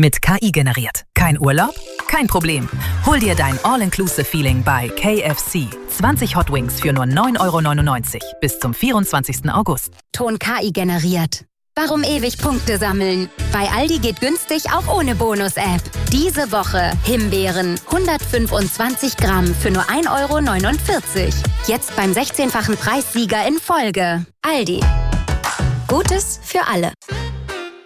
Mit KI generiert. Kein Urlaub? Kein Problem. Hol dir dein All-Inclusive-Feeling bei KFC. 20 Hot Wings für nur 9,99 € bis zum 24. August. Ton KI generiert. Warum ewig Punkte sammeln? Bei Aldi geht günstig auch ohne Bonus-App. Diese Woche Himbeeren 125 Gramm für nur 1,49 €. Jetzt beim 16-fachen Preissieger in Folge. Aldi. Gutes für alle.